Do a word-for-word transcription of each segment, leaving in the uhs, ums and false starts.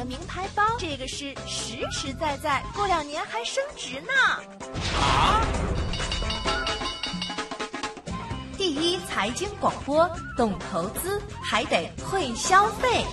个名牌包，这个是实实在在，过两年还升值呢。 啊！ 第一财经广播，懂投资还得会消费。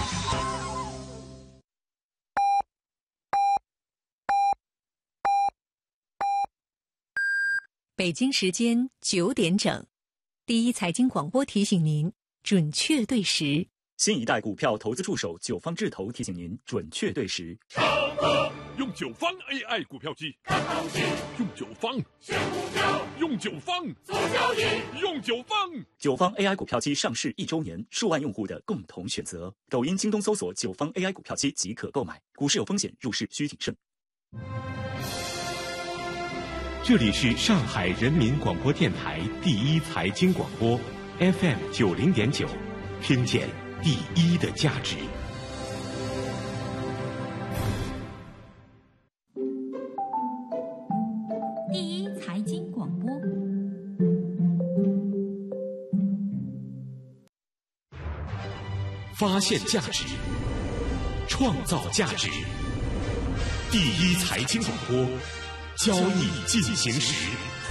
北京时间九点整，第一财经广播提醒您准确对时。 新一代股票投资助手九方智投提醒您准确对时。 用九方 A I 股票机看行情，用九方选股票，用九方做交易，用九方。 九方 A I 股票机上市一周年，数万用户的共同选择。抖音、京东搜索九方 A I 股票机即可购买。股市有风险，入市需谨慎。 这里是上海人民广播电台第一财经广播 F M 九零点九，听见第一的价值。 第一财经广播， 发现价值，创造价值。第一财经广播，交易进行时。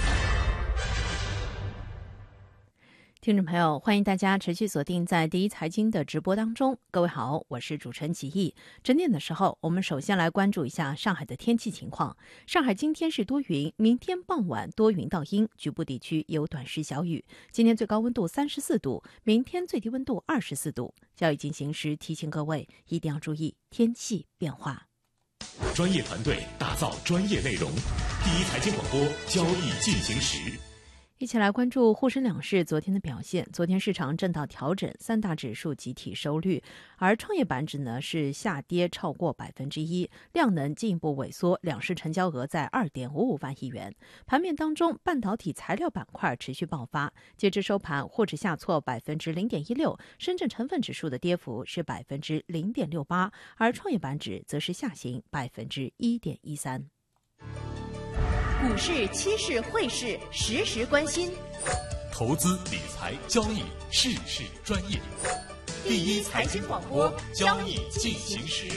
听众朋友，欢迎大家持续锁定在第一财经的直播当中。各位好，我是主持人齐毅。整点的时候，我们首先来关注一下上海的天气情况。上海今天是多云，明天傍晚多云到阴，局部地区有短时小雨。今天最高温度三十四度，明天最低温度二十四度。交易进行时，提醒各位一定要注意天气变化。 专业团队打造专业内容，第一财经广播，交易进行时。 一起来关注沪深两市昨天的表现。昨天市场震荡调整，三大指数集体收绿，而创业板指呢是下跌超过百分之一，量能进一步萎缩，两市成交额在二点五五万亿元。盘面当中，半导体材料板块持续爆发，截至收盘，沪指下挫百分之零点一六，深圳成分指数的跌幅是百分之零点六八，而创业板指则是下行百分之一点一三。 股市、期市、汇市，时时关心。 投资理财交易，事事专业。第一财经广播，交易进行时。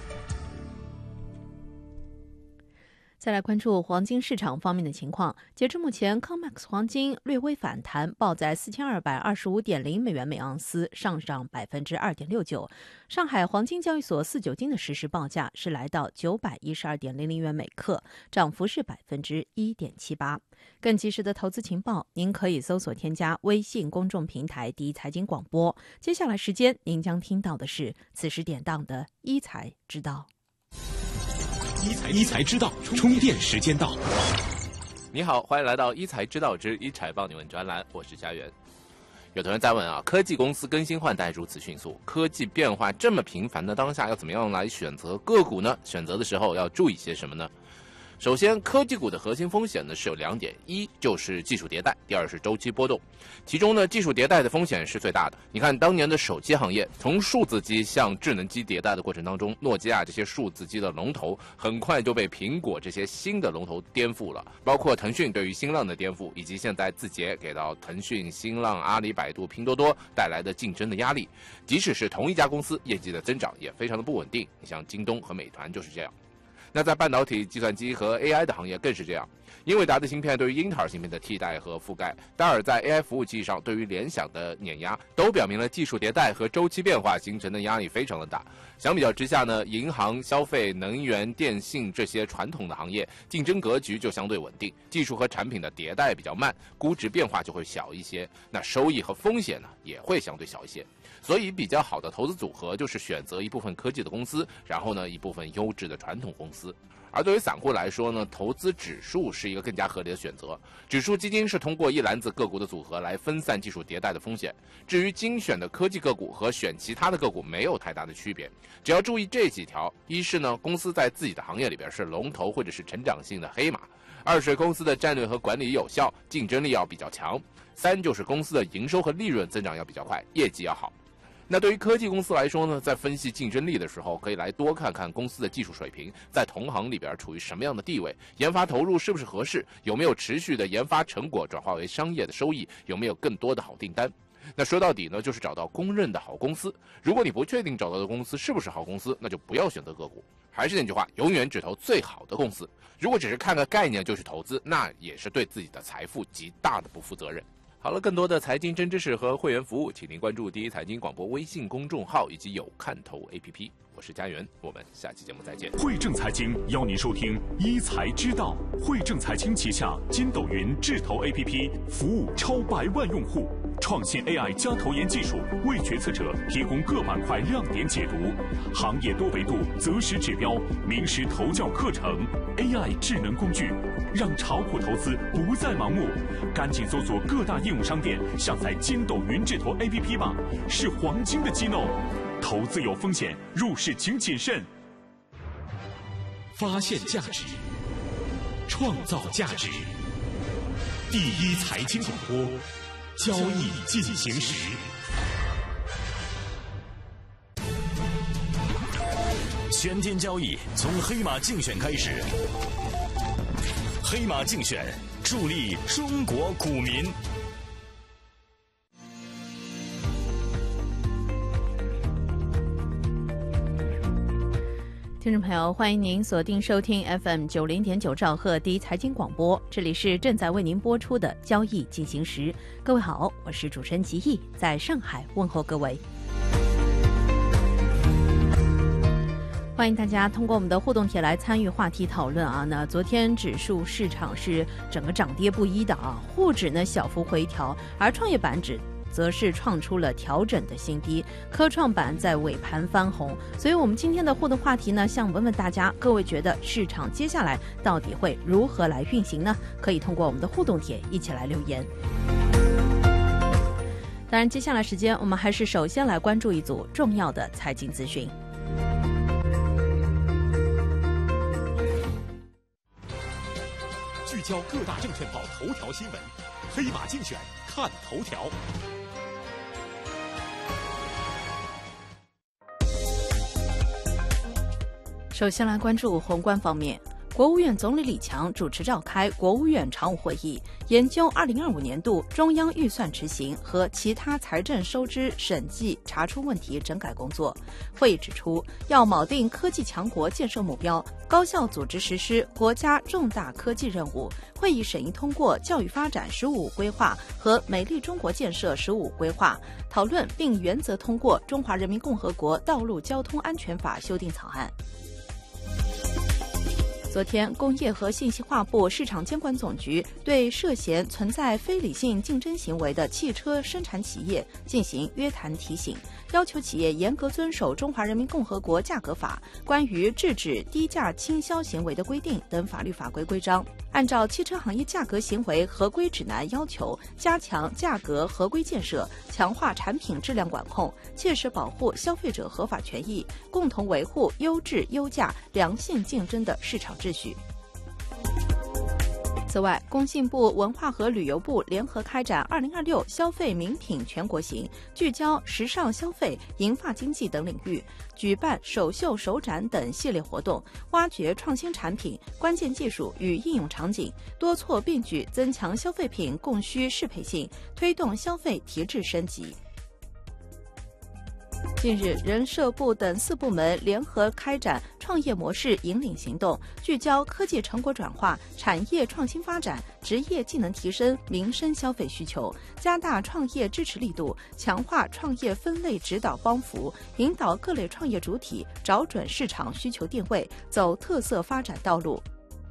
再来关注黄金市场方面的情况。截至目前 C O M E X 黄金略微反弹，报在四千二百二十五点零美元每盎司，上涨百分之二点六九。上海黄金交易所四九金的实时报价是来到九百一十二点零零元每克，涨幅是百分之一点七八。更及时的投资情报，您可以搜索添加微信公众平台第一财经广播。接下来时间，您将听到的是此时点档的一财知道。 一财一财知道，充电时间到。 你好，欢迎来到一财知道之一财帮你问专栏，我是佳媛。有同学在问啊，科技公司更新换代如此迅速，科技变化这么频繁的当下，要怎么样来选择个股呢？选择的时候要注意些什么呢？首先，科技股的核心风险呢是有两点，一就是技术迭代，第二是周期波动。其中呢，技术迭代的风险是最大的。你看，当年的手机行业从数字机向智能机迭代的过程当中，诺基亚这些数字机的龙头很快就被苹果这些新的龙头颠覆了，包括腾讯对于新浪的颠覆，以及现在字节给到腾讯、新浪、阿里、百度、拼多多带来的竞争的压力。即使是同一家公司，业绩的增长也非常的不稳定。你像京东和美团就是这样。那在半导体、计算机和 A I 的行业更是这样，英伟达的芯片对于英特尔芯片的替代和覆盖，戴尔在 A I 服务器上对于联想的碾压，都表明了技术迭代和周期变化形成的压力非常的大。相比较之下呢，银行、消费、能源、电信这些传统的行业竞争格局就相对稳定，技术和产品的迭代比较慢，估值变化就会小一些，那收益和风险呢也会相对小一些。所以比较好的投资组合就是选择一部分科技的公司，然后呢一部分优质的传统公司。而对于散户来说呢，投资指数是一个更加合理的选择。指数基金是通过一篮子个股的组合来分散技术迭代的风险。至于精选的科技个股和选其他的个股没有太大的区别，只要注意这几条：一是呢，公司在自己的行业里边是龙头或者是成长性的黑马；二是公司的战略和管理有效，竞争力要比较强；三就是公司的营收和利润增长要比较快，业绩要好。那对于科技公司来说呢，在分析竞争力的时候，可以来多看看公司的技术水平，在同行里边处于什么样的地位，研发投入是不是合适，有没有持续的研发成果转化为商业的收益，有没有更多的好订单。 那说到底呢，就是找到公认的好公司。如果你不确定找到的公司是不是好公司，那就不要选择个股。还是那句话，永远只投最好的公司。如果只是看个概念就去投资，那也是对自己的财富极大的不负责任。好了，更多的财经真知识和会员服务，请您关注第一财经广播微信公众号以及有看头 A P P。我是佳媛，我们下期节目再见。 汇正财经邀您收听一财知道。汇正财经旗下筋斗云智投 A P P 服务超百万用户，创新 A I 加投研技术，为决策者提供各板块亮点解读，行业多维度择时指标，名师投教课程 ，A I 智能工具，让炒股投资不再盲目。赶紧搜索各大应用商店下载筋斗云智投 A P P 吧，是黄金的激动。投资有风险，入市请谨慎。 发现价值，创造价值。第一财经广播，交易进行时。 全天交易从黑马竞选开始，黑马竞选助力中国股民。 听众朋友，欢迎您锁定收听 F M 九零点九兆赫第一财经广播，这里是正在为您播出的交易进行时。各位好，我是主持人吉毅，在上海问候各位。欢迎大家通过我们的互动帖来参与话题讨论啊。那昨天指数市场是整个涨跌不一的啊，沪指呢小幅回调，而创业板指则是创出了调整的新低，科创板在尾盘翻红。所以我们今天的互动话题呢，想问问大家，各位觉得市场接下来到底会如何来运行呢？可以通过我们的互动帖一起来留言。当然接下来时间我们还是首先来关注一组重要的财经资讯。 聚焦各大证券报头条新闻，黑马竞选看头条。 首先来关注宏观方面，国务院总理李强主持召开国务院常务会议，研究二零二五年度中央预算执行和其他财政收支审计查出问题整改工作。会议指出，要锚定科技强国建设目标，高效组织实施国家重大科技任务。会议审议通过教育发展“十五五”规划和美丽中国建设“十五五”规划，讨论并原则通过《中华人民共和国道路交通安全法》修订草案。昨天，工业和信息化部市场监管总局对涉嫌存在非理性竞争行为的汽车生产企业进行约谈提醒，要求企业严格遵守《中华人民共和国价格法》关于制止低价倾销行为的规定等法律法规规章，按照汽车行业价格行为合规指南要求，加强价格合规建设，强化产品质量管控，切实保护消费者合法权益，共同维护优质优价良性竞争的市场秩序。此外，工信部、文化和旅游部联合开展二零二六消费名品全国行，聚焦时尚消费、银发经济等领域，举办首秀、首展等系列活动，挖掘创新产品、关键技术与应用场景，多措并举增强消费品供需适配性，推动消费提质升级。近日，人社部等四部门联合开展创业模式引领行动，聚焦科技成果转化、产业创新发展、职业技能提升、民生消费需求，加大创业支持力度，强化创业分类指导帮扶，引导各类创业主体找准市场需求定位，走特色发展道路。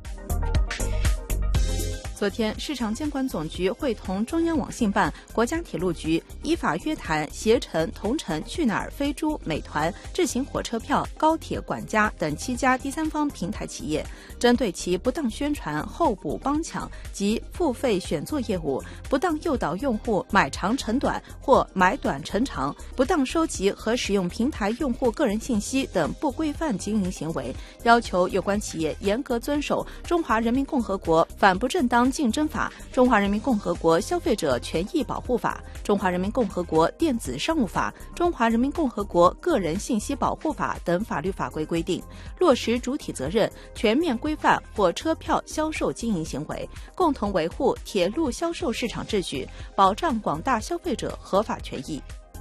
昨天，市场监管总局会同中央网信办、国家铁路局依法约谈携程、同程、去哪儿、飞猪、美团、智行火车票、高铁管家等七家第三方平台企业，针对其不当宣传、候补帮抢及付费选座业务，不当诱导用户买长成短或买短成长，不当收集和使用平台用户个人信息等不规范经营行为，要求有关企业严格遵守《中华人民共和国反不正当商竞争法》、中华人民共和国消费者权益保护法、中华人民共和国电子商务法、中华人民共和国个人信息保护法等法律法规规定，落实主体责任，全面规范火车票销售经营行为，共同维护铁路销售市场秩序，保障广大消费者合法权益。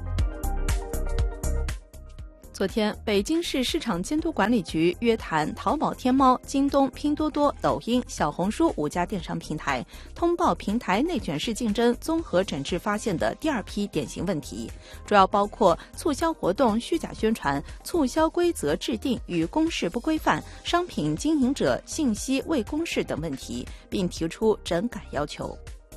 昨天，北京市市场监督管理局约谈淘宝、天猫、京东、拼多多、抖音、小红书五家电商平台，通报平台内卷式竞争综合整治发现的第二批典型问题，主要包括促销活动虚假宣传、促销规则制定与公示不规范、商品经营者信息未公示等问题，并提出整改要求。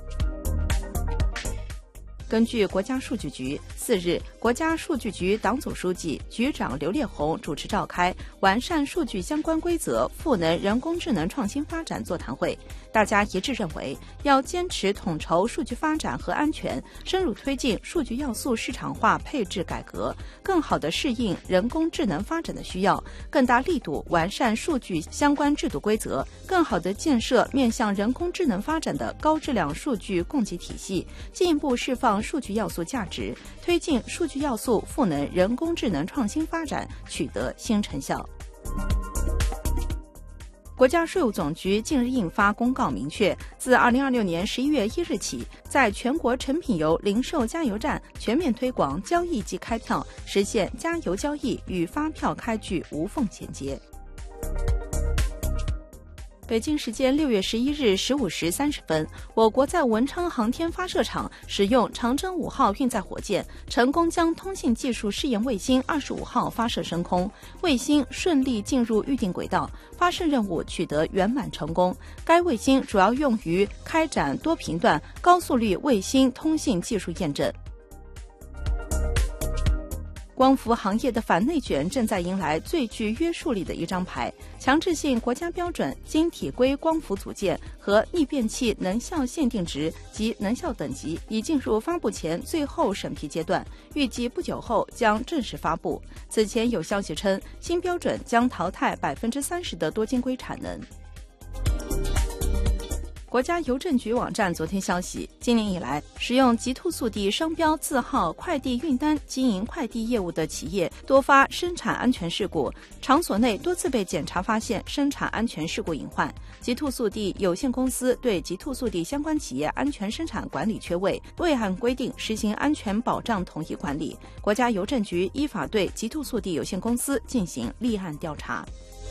根据国家数据局，四日，国家数据局党组书记、局长刘烈宏主持召开完善数据相关规则赋能人工智能创新发展座谈会。大家一致认为，要坚持统筹数据发展和安全，深入推进数据要素市场化配置改革，更好地适应人工智能发展的需要，更大力度完善数据相关制度规则，更好地建设面向人工智能发展的高质量数据供给体系，进一步释放数据要素价值，推进数据要素赋能人工智能创新发展取得新成效。国家税务总局近日印发公告，明确自二零二六年十一月一日起，在全国成品油零售加油站全面推广交易即开票，实现加油交易与发票开具无缝衔接。北京时间六月十一日十五时三十分，我国在文昌航天发射场使用长征五号运载火箭，成功将通信技术试验卫星二十五号发射升空，卫星顺利进入预定轨道，发射任务取得圆满成功。该卫星主要用于开展多频段高速率卫星通信技术验证。光伏行业的反内卷正在迎来最具约束力的一张牌，强制性国家标准晶体硅光伏组件和逆变器能效限定值及能效等级已进入发布前最后审批阶段，预计不久后将正式发布。此前有消息称，新标准将淘汰百分之三十的多晶硅产能。国家邮政局网站昨天消息，今年以来，使用极兔速递商标字号快递运单经营快递业务的企业多发生产安全事故，场所内多次被检查发现生产安全事故隐患。极兔速递有限公司对极兔速递相关企业安全生产管理缺位，未按规定实行安全保障统一管理。国家邮政局依法对极兔速递有限公司进行立案调查。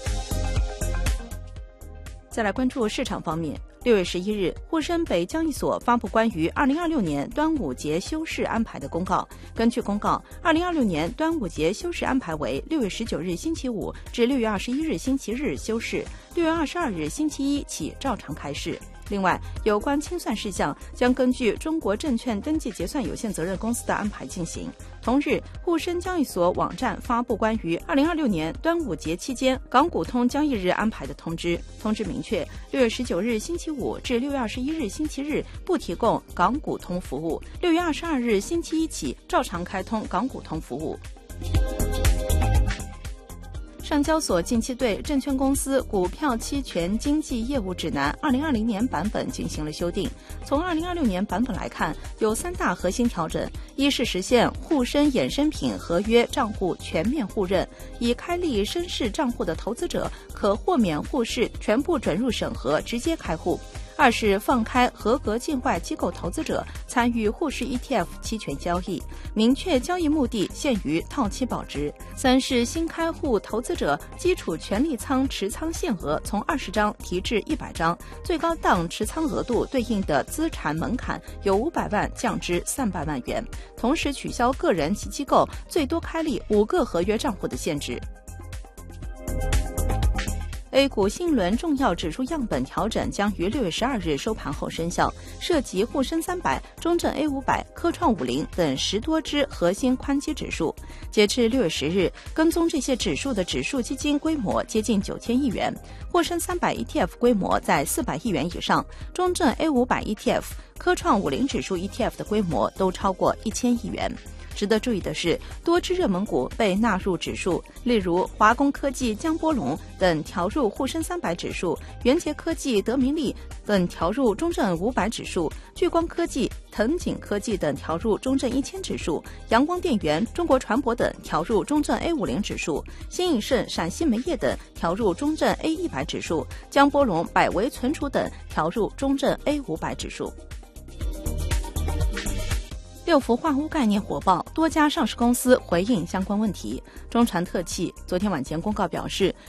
再来关注市场方面，六月十一日，沪深北交易所发布关于二零二六年端午节休市安排的公告。根据公告，二零二六年端午节休市安排为六月十九日星期五至六月二十一日星期日休市，六月二十二日星期一起照常开市。另外，有关清算事项将根据中国证券登记结算有限责任公司的安排进行。同日，沪深交易所网站发布关于二零二六年端午节期间港股通交易日安排的通知。通知明确，六月十九日星期五至六月二十一日星期日不提供港股通服务，六月二十二日星期一起照常开通港股通服务。上交所近期对《证券公司股票期权经纪业务指南》二零二零年版本进行了修订。从二零二六年版本来看，有三大核心调整：一是实现沪深衍生品合约账户全面互认，已开立深市账户的投资者可豁免沪市全部准入审核，直接开户。二是放开合格境外机构投资者参与沪市 E T F 期权交易，明确交易目的限于套期保值。三是新开户投资者基础权利仓持仓限额从二十张提至一百张，最高档持仓额度对应的资产门槛由五百万降至三百万元，同时取消个人及机构最多开立五个合约账户的限制。A 股新一轮重要指数样本调整将于六月十二日收盘后生效，涉及沪深三百、中证 A 五百、科创五零等十多只核心宽基指数。截至六月十日，跟踪这些指数的指数基金规模接近九千亿元，沪深三百 E T F 规模在四百亿元以上，中证 A 五百 E T F、科创五零指数 E T F 的规模都超过一千亿元。 值得注意的是，多只热门股被纳入指数，例如华工科技、江波龙等调入沪深三百指数，元捷科技、德明利等调入中证五百指数，聚光科技、腾景科技等调入中证一千指数，阳光电源、中国船舶等调入中证 A 五十 指数，新颖盛、陕西煤业等调入中证 A 一百指数，江波龙、百维存储等调入中证 A 五百指数。六氟化污概念火爆，多家上市公司回应相关问题。中船特气昨天晚间公告表示，